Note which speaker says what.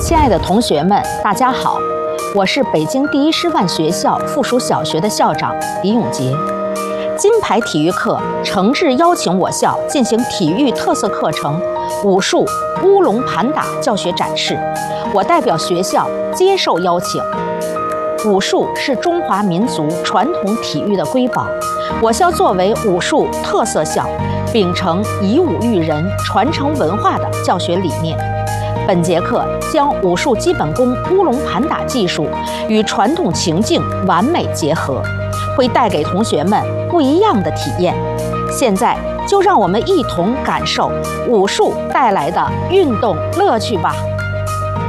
Speaker 1: 亲爱的同学们，大家好，我是北京第一师范学校附属小学的校长李永杰。金牌体育课诚挚邀请我校进行体育特色课程武术乌龙盘打教学展示，我代表学校接受邀请。武术是中华民族传统体育的瑰宝，我校作为武术特色校，秉承以武育人、传承文化的教学理念。本节课将武术基本功乌龙盘打技术与传统情境完美结合，会带给同学们不一样的体验。现在就让我们一同感受武术带来的运动乐趣吧。